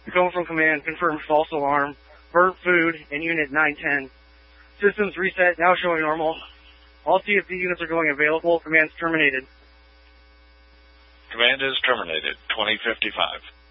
Going from command, confirmed false alarm, burnt food, and unit 910. Systems reset, now showing normal. All CFD units are going available. Command's terminated. Command is terminated. 2055.